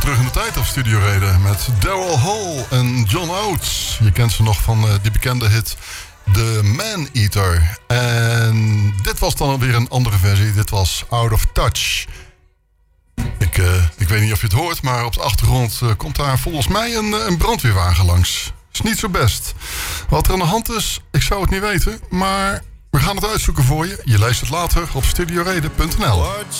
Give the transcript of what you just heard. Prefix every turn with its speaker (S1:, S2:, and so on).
S1: terug in de tijd op Studio Reden met Daryl Hall en John Oates. Je kent ze nog van die bekende hit The Man Eater. En dit was dan alweer een andere versie. Dit was Out of Touch. Ik weet niet of je het hoort, maar op de achtergrond komt daar volgens mij een brandweerwagen langs. Is niet zo best. Wat er aan de hand is, ik zou het niet weten, maar we gaan het uitzoeken voor je. Je leest het later op studioreden.nl.
S2: What